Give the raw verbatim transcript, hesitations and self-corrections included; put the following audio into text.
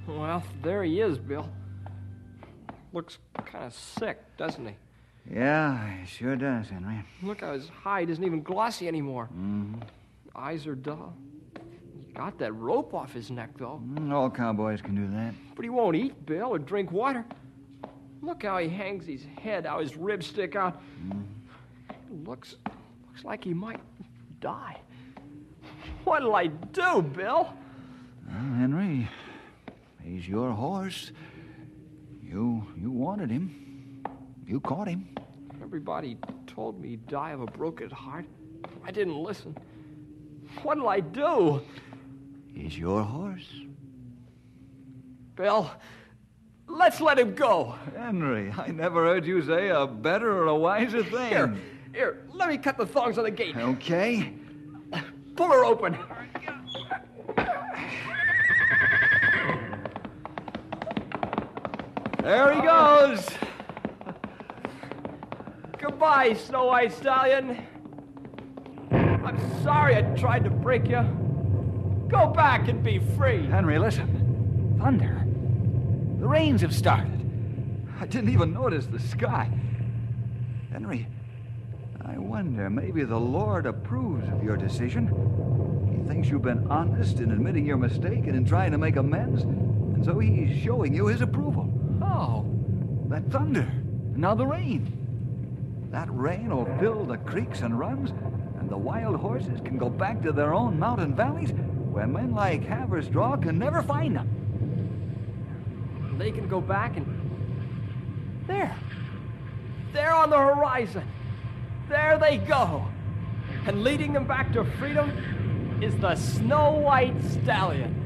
Well, there he is, Bill. Looks kind of sick, doesn't he? Yeah, he sure does, Henry. Look how his hide isn't even glossy anymore. Mm-hmm. Eyes are dull. He got that rope off his neck, though. Mm, all cowboys can do that. But he won't eat, Bill, or drink water. Look how he hangs his head, how his ribs stick out. Mm. Looks, looks like he might die. What'll I do, Bill? Well, Henry, he's your horse. You, you wanted him. You caught him. Everybody told me he'd die of a broken heart. I didn't listen. What'll I do? He's your horse. Bill, let's let him go. Henry, I never heard you say a better or a wiser thing. Here, here, let me cut the thongs on the gate. Okay. Pull her open. There he goes. Goodbye, Snow White Stallion. I'm sorry I tried to break you. Go back and be free. Henry, listen. Thunder. The rains have started. I didn't even notice the sky. Henry, I wonder, maybe the Lord approves of your decision. He thinks you've been honest in admitting your mistake and in trying to make amends, and so he's showing you his approval. Oh. That thunder. And now the rain. That rain will fill the creeks and runs, and the wild horses can go back to their own mountain valleys where men like Haverstraw can never find them. They can go back and... There. There on the horizon. There they go. And leading them back to freedom is the Snow White Stallion.